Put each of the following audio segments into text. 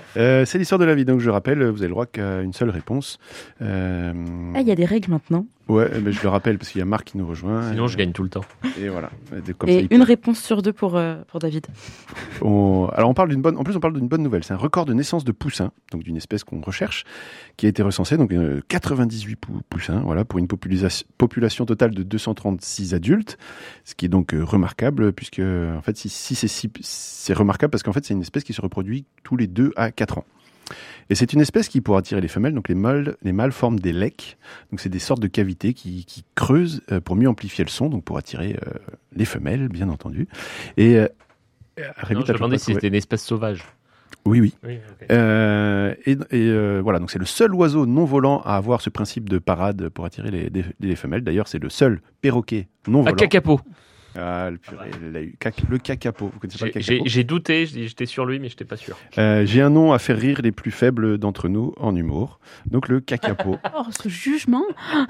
C'est l'histoire de la vie, donc je rappelle, vous avez le droit qu'à une seule réponse. Il y a des règles maintenant. Ouais, mais je le rappelle parce qu'il y a Marc qui nous rejoint. Sinon, je gagne tout le temps. Et voilà. Et une réponse sur deux pour David. Alors on parle d'une bonne nouvelle. C'est un record de naissance de poussins, donc d'une espèce qu'on recherche, qui a été recensé, donc 98 poussins, voilà, pour une population totale de 236 adultes, ce qui est donc remarquable, puisque en fait, c'est remarquable parce qu'en fait, c'est une espèce qui se reproduit tous les 2 à 4 ans. Et c'est une espèce qui, pour attirer les femelles, donc les mâles forment des lecs, donc c'est des sortes de cavités qui creusent pour mieux amplifier le son, donc pour attirer les femelles, bien entendu. Et Rémi, je me demandais si c'était une espèce sauvage. Oui. Okay. Voilà, donc c'est le seul oiseau non volant à avoir ce principe de parade pour attirer les femelles. D'ailleurs, c'est le seul perroquet non volant. Un kakapo. Ah, le kakapo. Vous connaissez pas le kakapo ? J'ai douté, j'étais sur lui, mais je n'étais pas sûr. J'ai un nom à faire rire les plus faibles d'entre nous en humour. Donc le kakapo. Oh, ce jugement.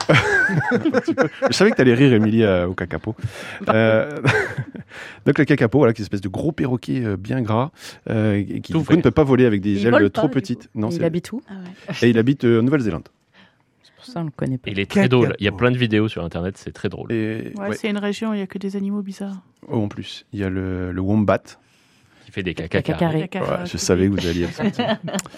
Je savais que tu allais rire, Émilie, au kakapo. Donc le kakapo, voilà, qui est une espèce de gros perroquet bien gras, qui du coup ne peut pas voler avec des ailes trop petites. Non, il habite où ? Et il habite en Nouvelle-Zélande. Ça, on le connaît pas. Il est très drôle. Il y a plein de vidéos sur Internet, c'est très drôle. Ouais, c'est une région où il n'y a que des animaux bizarres. Oh, en plus, il y a le wombat. Qui fait des caca carrés. Ouais, je savais que vous alliez le sortir.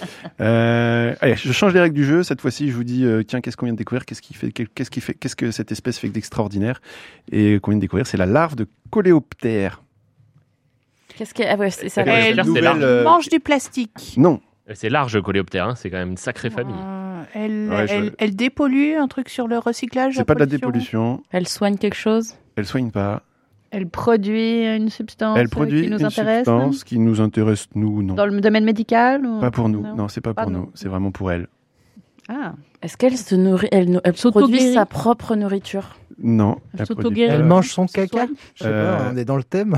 Allez, je change les règles du jeu. Cette fois-ci, je vous dis, tiens, qu'est-ce qu'on vient de découvrir ? Qu'est-ce que cette espèce fait d'extraordinaire ? Et qu'on vient de découvrir, c'est la larve de coléoptère. Qu'est-ce qu'elle c'est ça. Elle mange du plastique. Non. C'est large, coléoptère, hein, c'est quand même une sacrée famille. Elle dépollue un truc sur le recyclage. C'est pas de la dépollution. Elle soigne quelque chose ? Elle soigne pas. Elle produit une substance qui nous intéresse. Substance qui nous intéresse, nous, non. Dans le domaine médical ou... Pas pour nous. Non, c'est pas pour nous. C'est vraiment pour elle. Ah. Est-ce qu'elle se nourrit ? Elle produit sa propre nourriture ? Non. Elle mange son caca. Je sais pas, on est dans le thème.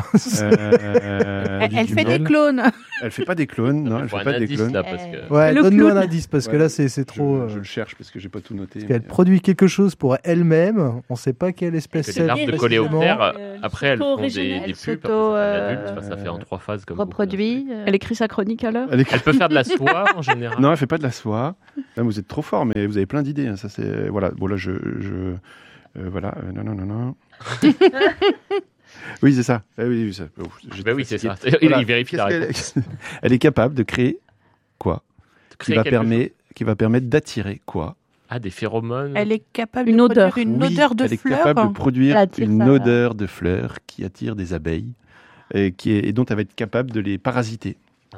Elle fait des clones. Elle fait pas des clones, non. Elle fait pas des clones. Là, parce que... Ouais, donne-nous un indice parce que là c'est trop. Je le cherche parce que j'ai pas tout noté. Parce qu'elle produit quelque chose pour elle-même. On sait pas quelle espèce c'est. Les larves de coléoptère, après elles font des pupes. Ça fait en 3 phases comme. Reproduit. Elle écrit sa chronique alors. Elle peut faire de la soie en général. Non, elle fait pas de la soie. Là, vous êtes trop fort, mais vous avez plein d'idées. Hein. Ça c'est voilà. Bon là voilà. Non. Oui, c'est ça. Oui, ça. Oui, c'est ça. Il vérifie la réponse. Elle est capable de créer quoi ? Qui va permettre d'attirer quoi ? Ah, des phéromones. Elle est capable de produire une odeur de fleurs. Elle est capable de produire une odeur de fleurs qui attire des abeilles et dont elle va être capable de les parasiter.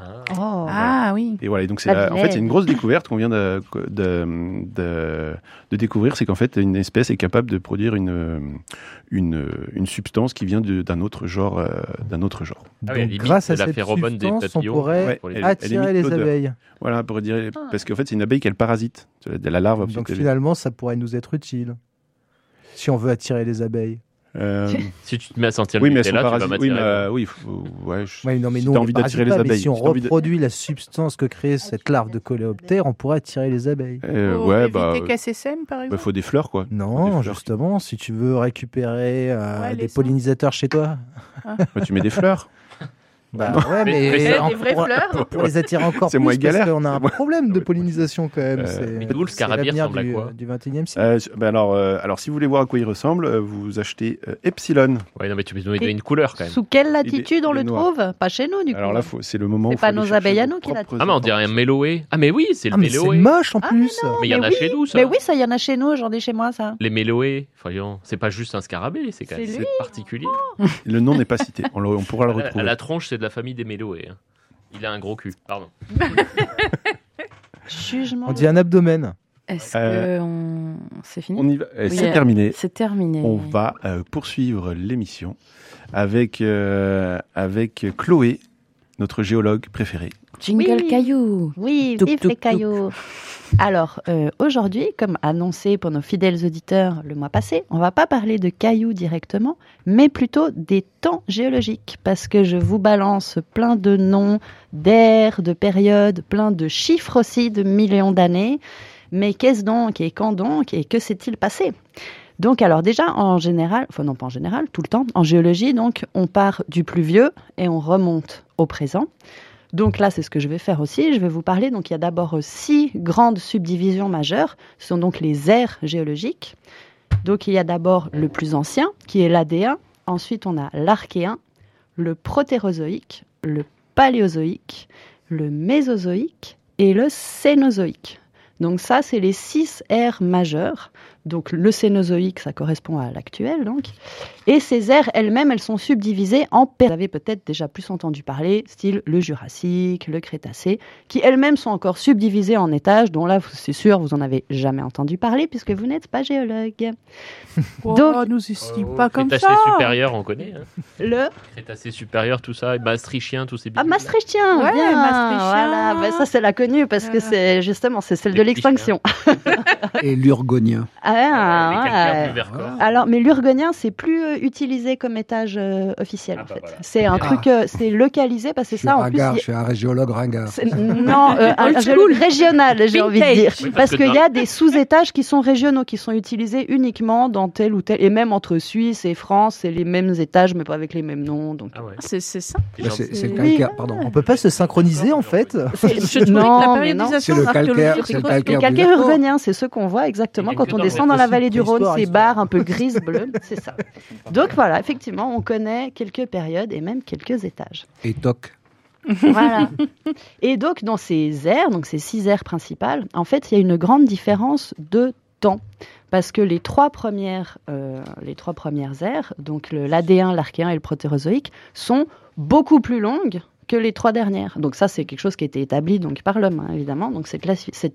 Oui. Et voilà. Et donc en fait c'est une grosse découverte qu'on vient de découvrir, c'est qu'en fait une espèce est capable de produire une substance qui vient d'un autre genre. Donc grâce à cette substance, on pourrait attirer les abeilles. Voilà, pour dire parce qu'en fait c'est une abeille qu'elle parasite. La larve. Donc finalement ça pourrait nous être utile si on veut attirer les abeilles. Si tu te mets à sentir le Nutella, tu vas m'attirer. Non, mais nous, on envie d'attirer les abeilles. Si on reproduit la substance que crée cette larve de coléoptère, on pourrait attirer les abeilles. Éviter qu'elle s'essaime, par exemple. Il faut des fleurs, quoi. Non, justement, si tu veux récupérer des pollinisateurs chez toi. Tu mets des fleurs. Mais des vraies fleurs. Pour les attirer encore c'est plus, moins galère. parce qu'on a un problème de pollinisation quand même. Mais d'où le scarabée ressemble à quoi du 21e siècle. Alors, si vous voulez voir à quoi il ressemble, vous achetez Epsilon. Ouais, non, mais tu peux nous donner une couleur quand même. Sous quelle latitude on le trouve ? Pas chez nous, du coup. Alors là, c'est le moment. C'est pas nos abeilles à nous qui l'attirent. Ah, mais on dirait un méloé. Ah, mais oui, c'est le méloé. C'est moche en plus. Mais il y en a chez nous, ça. Mais oui, ça, il y en a chez nous. J'en ai chez moi, ça. Les méloés, voyons, c'est pas juste un scarabée, c'est quand même particulier. Le nom n'est pas cité. On pourra le retrouver. À la tronche, c'est de la famille des méloés. Il a un gros cul, pardon. On dit un abdomen. Est-ce que c'est fini ? On y va. C'est terminé. C'est terminé. On va poursuivre l'émission avec Chloé, notre géologue préférée. Jingle caillou. Oui, vive les cailloux. Alors, aujourd'hui, comme annoncé pour nos fidèles auditeurs le mois passé, on ne va pas parler de cailloux directement, mais plutôt des temps géologiques, parce que je vous balance plein de noms, d'ères, de périodes, plein de chiffres aussi, de millions d'années. Mais qu'est-ce donc et quand donc et que s'est-il passé ? Donc, alors déjà, en général, enfin non pas en général, tout le temps, en géologie, donc, on part du plus vieux et on remonte au présent. Donc là, c'est ce que je vais faire aussi. Je vais vous parler. Donc il y a d'abord 6 grandes subdivisions majeures. Ce sont donc les ères géologiques. Donc il y a d'abord le plus ancien, qui est l'Adéen. Ensuite, on a l'Archéen, le Protérozoïque, le Paléozoïque, le Mésozoïque et le Cénozoïque. Donc ça, c'est les 6 ères majeures. Donc le Cénozoïque, ça correspond à l'actuel, donc. Et ces ères elles-mêmes, elles sont subdivisées en périodes. Vous avez peut-être déjà plus entendu parler, style le Jurassique, le Crétacé, qui elles-mêmes sont encore subdivisées en étages, dont là, c'est sûr, vous en avez jamais entendu parler, puisque vous n'êtes pas géologue. Donc, nous ici, pas comme ça. Crétacé supérieur, on connaît. Hein. Le Crétacé supérieur, tout ça, et Maastrichtien, tous ces Ah, Maastrichtien, ouais, bien. Maastrichtien. Voilà, ben, ça c'est la connue, parce que c'est justement, c'est celle de l'extinction. Et l'urgonien. Alors, mais l'urgonien, c'est plus utilisé comme étage officiel, en fait. Voilà. C'est un truc, c'est localisé, parce que ça, en plus... Je suis un géologue ringard. Non, un géologue régional, j'ai envie de dire. Oui, parce qu'il y a des sous-étages qui sont régionaux, qui sont utilisés uniquement dans tel ou tel... Et même entre Suisse et France, c'est les mêmes étages, mais pas avec les mêmes noms. Donc... Ah ouais. C'est ça. C'est le calcaire, pardon. On peut pas se synchroniser, en fait. Non, mais non. C'est le calcaire. Le calcaire urgonien, c'est ce qu'on voit exactement quand on descend dans la vallée du Rhône, ces barres un peu grises, bleues, c'est ça. Donc voilà, effectivement, on connaît quelques périodes et même quelques étages. Et toc. Voilà. Et donc, dans ces aires, donc ces 6 aires principales, en fait, il y a une grande différence de temps. Parce que les trois premières aires, donc l'Adéen, l'Archéen et le Protérozoïque, sont beaucoup plus longues que les 3 dernières. Donc ça, c'est quelque chose qui a été établi donc, par l'homme, hein, évidemment. Donc cette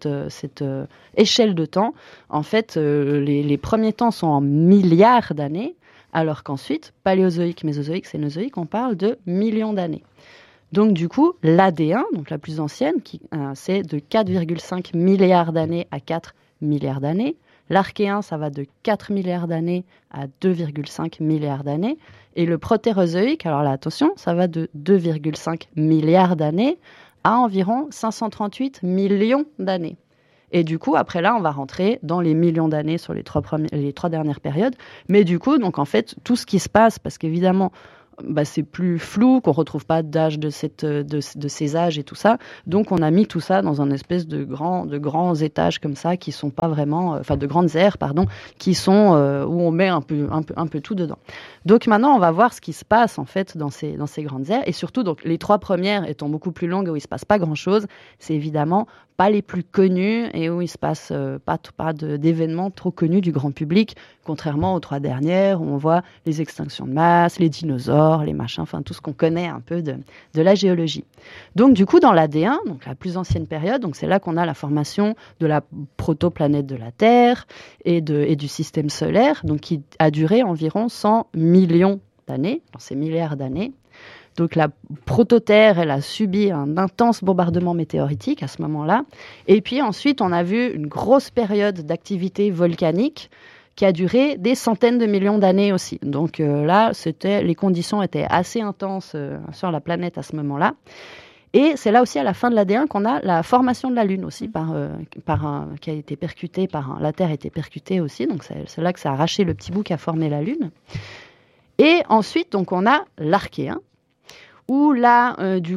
échelle de temps, en fait, les premiers temps sont en milliards d'années, alors qu'ensuite, Paléozoïque, Mésozoïque, Cénozoïque, on parle de millions d'années. Donc du coup, l'Adéen, donc la plus ancienne, c'est de 4,5 milliards d'années à 4 milliards d'années. L'Archéen, ça va de 4 milliards d'années à 2,5 milliards d'années. Et le Protérozoïque, alors là, attention, ça va de 2,5 milliards d'années à environ 538 millions d'années. Et du coup, après là, on va rentrer dans les millions d'années sur les 3 dernières périodes. Mais du coup, donc en fait, tout ce qui se passe, parce qu'évidemment, c'est plus flou, qu'on ne retrouve pas d'âge de ces âges et tout ça. Donc, on a mis tout ça dans un espèce de grands étages comme ça, qui sont pas vraiment... de grandes aires, pardon, qui sont... où on met un peu tout dedans. Donc, maintenant, on va voir ce qui se passe, en fait, dans ces grandes aires. Et surtout, donc, les 3 premières étant beaucoup plus longues, où il ne se passe pas grand-chose, c'est évidemment pas les plus connues et où il ne se passe pas d'événements trop connus du grand public, contrairement aux 3 dernières, où on voit les extinctions de masse, les dinosaures, les machins, enfin tout ce qu'on connaît un peu de la géologie. Donc du coup, dans l'Adéen, donc la plus ancienne période, donc c'est là qu'on a la formation de la protoplanète de la Terre et du système solaire, donc qui a duré environ 100 millions d'années, dans ces milliards d'années. Donc la prototerre, elle a subi un intense bombardement météoritique à ce moment-là. Et puis ensuite, on a vu une grosse période d'activité volcanique qui a duré des centaines de millions d'années aussi. Donc là, les conditions étaient assez intenses sur la planète à ce moment-là. Et c'est là aussi, à la fin de l'Adéen, qu'on a la formation de la Lune aussi, qui a été percutée la Terre a été percutée aussi. Donc c'est là que ça a arraché le petit bout qui a formé la Lune. Et ensuite, donc, on a l'Archéen, où là,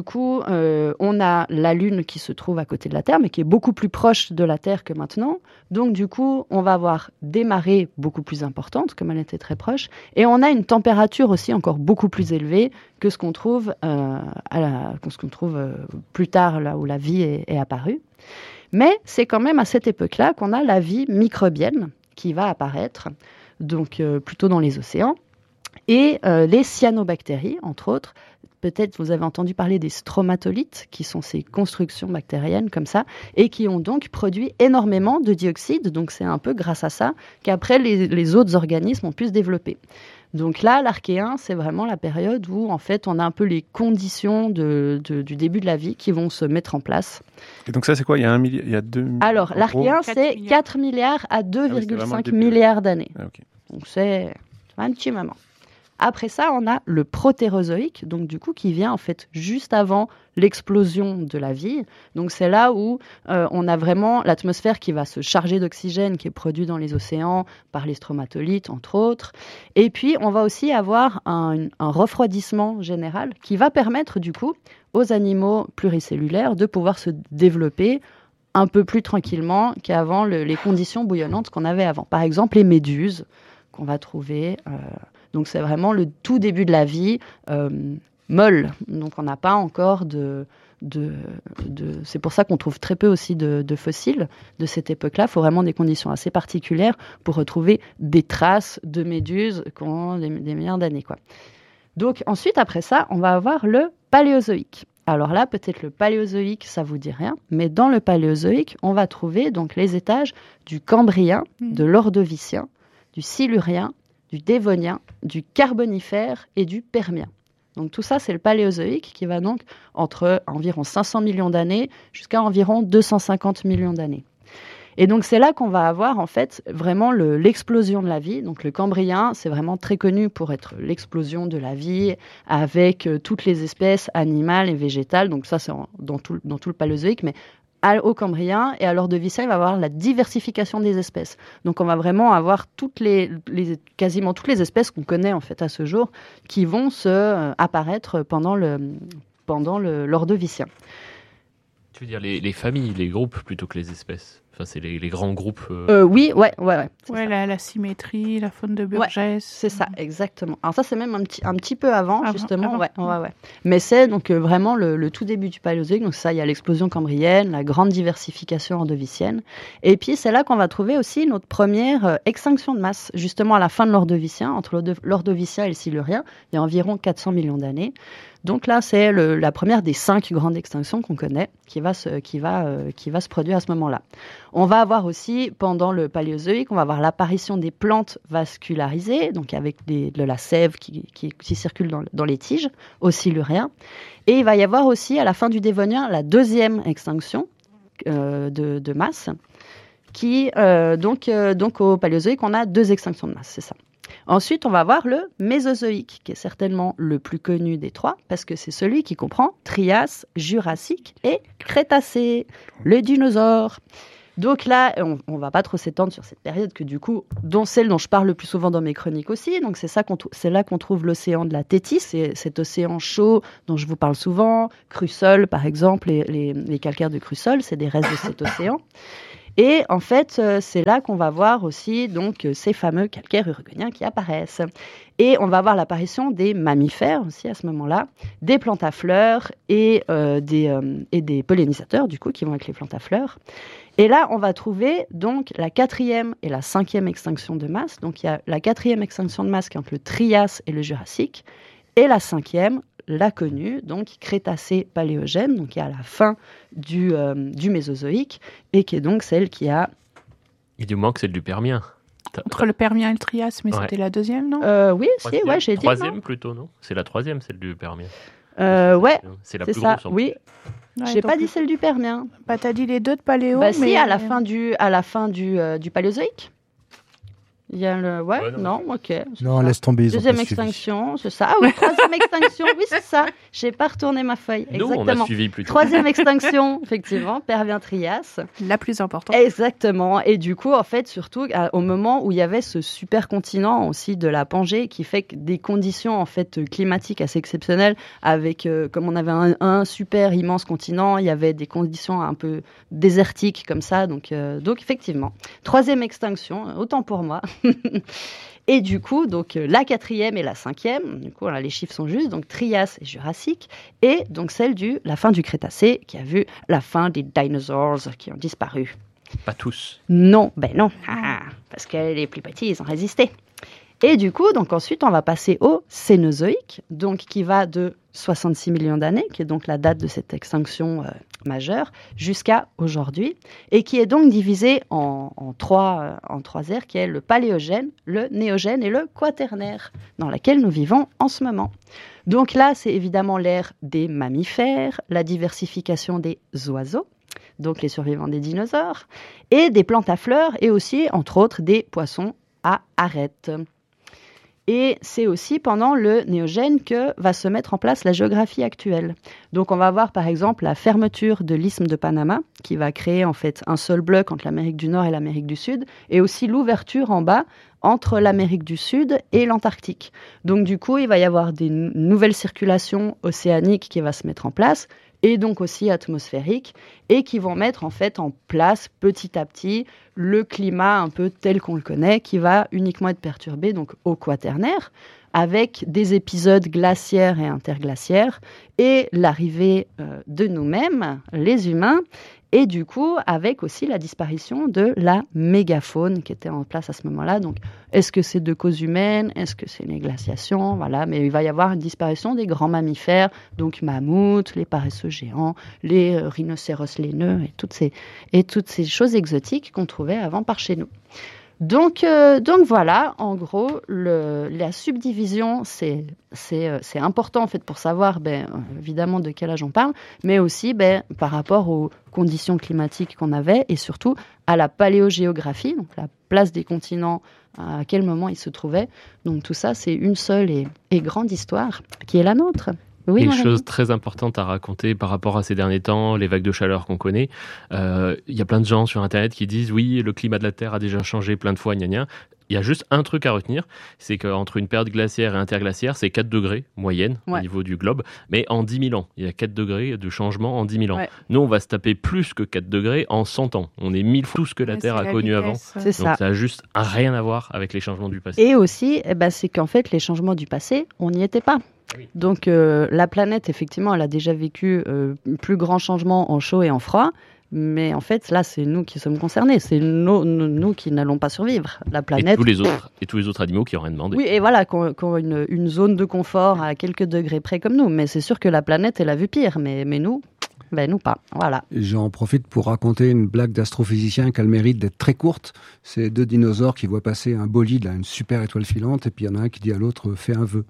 on a la Lune qui se trouve à côté de la Terre, mais qui est beaucoup plus proche de la Terre que maintenant. Donc, du coup, on va avoir des marées beaucoup plus importantes, comme elle était très proche, et on a une température aussi encore beaucoup plus élevée que ce qu'on trouve, plus tard, là où la vie est apparue. Mais c'est quand même à cette époque-là qu'on a la vie microbienne qui va apparaître, donc plutôt dans les océans, et les cyanobactéries, entre autres. Peut-être vous avez entendu parler des stromatolites, qui sont ces constructions bactériennes comme ça, et qui ont donc produit énormément de dioxyde. Donc c'est un peu grâce à ça qu'après les autres organismes ont pu se développer. Donc là, l'Archéen, c'est vraiment la période où en fait on a un peu les conditions du début de la vie qui vont se mettre en place. Et donc ça, c'est quoi ? Il y a 2... Alors l'Archéen, c'est 4 milliards à 2,5 milliards d'années. Ah, okay. Donc c'est un petit moment. Après ça, on a le protérozoïque, donc du coup qui vient en fait juste avant l'explosion de la vie. Donc c'est là où on a vraiment l'atmosphère qui va se charger d'oxygène qui est produit dans les océans par les stromatolites entre autres. Et puis on va aussi avoir un refroidissement général qui va permettre du coup aux animaux pluricellulaires de pouvoir se développer un peu plus tranquillement qu'avant les conditions bouillonnantes qu'on avait avant. Par exemple les méduses qu'on va trouver. Donc c'est vraiment le tout début de la vie molle. Donc on n'a pas encore c'est pour ça qu'on trouve très peu aussi de fossiles de cette époque-là. Il faut vraiment des conditions assez particulières pour retrouver des traces de méduses qui ont des milliards d'années, quoi. Donc ensuite, après ça, on va avoir le paléozoïque. Alors là, peut-être le paléozoïque, ça vous dit rien, mais dans le paléozoïque, on va trouver donc les étages du cambrien, de l'ordovicien, du silurien, du dévonien, du carbonifère et du permien. Donc tout ça, c'est le paléozoïque qui va donc entre environ 500 millions d'années jusqu'à environ 250 millions d'années. Et donc c'est là qu'on va avoir en fait vraiment l'explosion de la vie. Donc le cambrien, c'est vraiment très connu pour être l'explosion de la vie avec toutes les espèces animales et végétales. Donc ça, c'est dans tout le paléozoïque, mais au cambrien et à l'ordovicien, il va y avoir la diversification des espèces. Donc on va vraiment avoir quasiment toutes les espèces qu'on connaît en fait à ce jour qui vont apparaître pendant l'ordovicien. Tu veux dire les familles, les groupes plutôt que les espèces? Enfin, c'est les grands groupes. Oui, ouais. La symétrie, la faune de Burgess. Ouais, c'est ça, exactement. Alors ça, c'est même un petit peu avant justement. Avant. Ouais. Mais c'est donc vraiment le tout début du paléozoïque. Donc ça, il y a l'explosion cambrienne, la grande diversification ordovicienne. Et puis, c'est là qu'on va trouver aussi notre première extinction de masse. Justement, à la fin de l'ordovicien, entre l'ordovicien et le silurien, il y a environ 400 millions d'années. Donc là, c'est la première des 5 grandes extinctions qu'on connaît qui va se produire à ce moment-là. On va avoir aussi, pendant le paléozoïque, on va avoir l'apparition des plantes vascularisées, donc avec de la sève qui circule dans les tiges, au silurien. Et il va y avoir aussi, à la fin du dévonien, la deuxième extinction de masse, qui, donc au paléozoïque, on a 2 extinctions de masse, c'est ça. Ensuite, on va voir le mésozoïque, qui est certainement le plus connu des 3, parce que c'est celui qui comprend Trias, Jurassique et Crétacé, les dinosaures. Donc là, on ne va pas trop s'étendre sur cette période dont celle dont je parle le plus souvent dans mes chroniques aussi. Donc c'est là qu'on trouve l'océan de la Thétis, c'est cet océan chaud dont je vous parle souvent. Crussol, par exemple, les calcaires de Crussol, c'est des restes de cet océan. Et en fait, c'est là qu'on va voir aussi donc ces fameux calcaires urogoniens qui apparaissent. Et on va voir l'apparition des mammifères aussi à ce moment-là, des plantes à fleurs et des pollinisateurs du coup qui vont avec les plantes à fleurs. Et là, on va trouver donc la 4e et la 5e extinction de masse. Donc il y a la 4e extinction de masse qui est entre le Trias et le Jurassique, et la 5e, la connue, donc Crétacé-Paléogène, donc qui est à la fin du Mésozoïque, et qui est donc celle qui a... Il du manque celle du Permien. Entre le Permien et le Trias, mais c'était la 2e, non? Oui, j'ai dit. 3e plutôt, non? C'est la 3e, celle du Permien. Ouais, c'est la plus grosse. Oui. Ouais, j'ai pas dit celle du Permien. Bah, t'as dit les 2 de Paléo. Bah, mais... si, à la fin du Paléozoïque. Il y a le... ok. Non, laisse tomber. Deuxième extinction, c'est ça. Ah oui, 3e extinction, oui, c'est ça. J'ai pas retourné ma feuille. Nous, exactement. On a suivi plutôt. 3e extinction, effectivement, Permien-Trias. La plus importante. Exactement. Et du coup, en fait, surtout au moment où il y avait ce supercontinent aussi de la Pangée, qui fait que des conditions en fait climatiques assez exceptionnelles, avec comme on avait un super immense continent, il y avait des conditions un peu désertiques comme ça. Donc effectivement, 3e extinction, autant pour moi. Et du coup, donc la 4e et la 5e, du coup, là, les chiffres sont justes, donc Trias et Jurassique, et donc celle la fin du Crétacé, qui a vu la fin des dinosaures qui ont disparu. Pas tous. Non, parce que les plus petits, ils ont résisté. Et du coup, donc ensuite, on va passer au Cénozoïque, donc qui va de 66 millions d'années, qui est donc la date de cette extinction majeure, jusqu'à aujourd'hui, et qui est donc divisé en trois ères, qui est le Paléogène, le Néogène et le Quaternaire, dans laquelle nous vivons en ce moment. Donc là, c'est évidemment l'ère des mammifères, la diversification des oiseaux, donc les survivants des dinosaures, et des plantes à fleurs, et aussi, entre autres, des poissons à arêtes. Et c'est aussi pendant le Néogène que va se mettre en place la géographie actuelle. Donc on va avoir par exemple la fermeture de l'isthme de Panama, qui va créer en fait un seul bloc entre l'Amérique du Nord et l'Amérique du Sud, et aussi l'ouverture en bas entre l'Amérique du Sud et l'Antarctique. Donc du coup, il va y avoir des nouvelles circulations océaniques qui vont se mettre en place, et donc aussi atmosphériques, et qui vont mettre en fait en place petit à petit le climat un peu tel qu'on le connaît, qui va uniquement être perturbé donc au quaternaire, avec des épisodes glaciaires et interglaciaires, et l'arrivée de nous-mêmes, les humains, et du coup, avec aussi la disparition de la mégafaune qui était en place à ce moment-là. Donc, est-ce que c'est de cause humaine? Est-ce que c'est une glaciation? Voilà, mais il va y avoir une disparition des grands mammifères, donc mammouths, les paresseux géants, les rhinocéros laineux et toutes ces choses exotiques qu'on trouvait avant par chez nous. Donc voilà, en gros, la subdivision, c'est important en fait pour savoir, évidemment, de quel âge on parle, mais aussi par rapport aux conditions climatiques qu'on avait et surtout à la paléogéographie, donc la place des continents, à quel moment ils se trouvaient. Donc tout ça, c'est une seule et grande histoire qui est la nôtre. Oui, une chose très importante à raconter par rapport à ces derniers temps, les vagues de chaleur qu'on connaît. Il y a plein de gens sur Internet qui disent « Oui, le climat de la Terre a déjà changé plein de fois, gna gna ». Il y a juste un truc à retenir, c'est qu'entre une période glaciaire et interglaciaire, c'est 4 degrés moyenne au niveau du globe, mais en 10 000 ans. Il y a 4 degrés de changement en 10 000 ans. Ouais. Nous, on va se taper plus que 4 degrés en 100 ans. On est 1000 fois tout ce que la Terre a connu avant. C'est ça. Donc ça a juste rien à voir avec les changements du passé. Et aussi, c'est qu'en fait, les changements du passé, on n'y était pas. Oui. Donc la planète, effectivement, elle a déjà vécu plus grands changements en chaud et en froid, mais en fait, là, c'est nous qui sommes concernés. C'est nous qui n'allons pas survivre. La planète... Et tous les autres animaux qui ont rien demandé. Oui, et voilà, qui ont une zone de confort à quelques degrés près comme nous. Mais c'est sûr que la planète, elle a vu pire, mais nous... nous pas, voilà. J'en profite pour raconter une blague d'astrophysicien qui a le mérite d'être très courte. C'est 2 dinosaures qui voient passer un bolide, une super étoile filante, et puis il y en a un qui dit à l'autre « fais un vœu ».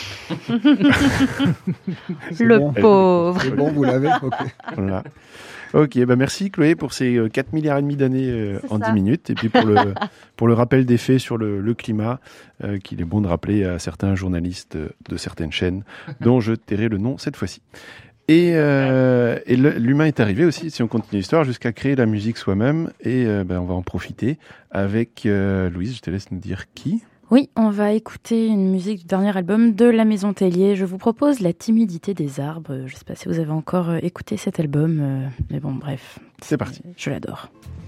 Le bon. Pauvre. C'est bon, vous l'avez. Okay. Voilà. Ok, merci Chloé pour ces 4,5 milliards d'années en 10 minutes. Et puis pour le rappel des faits sur le climat, qu'il est bon de rappeler à certains journalistes de certaines chaînes, dont je tairai le nom cette fois-ci. Et l'humain est arrivé aussi, si on continue l'histoire, jusqu'à créer la musique soi-même. Et on va en profiter avec Louise, je te laisse nous dire qui. Oui, on va écouter une musique du dernier album de La Maison Tellier. Je vous propose La timidité des arbres. Je ne sais pas si vous avez encore écouté cet album, mais bon, bref. C'est parti. Je l'adore.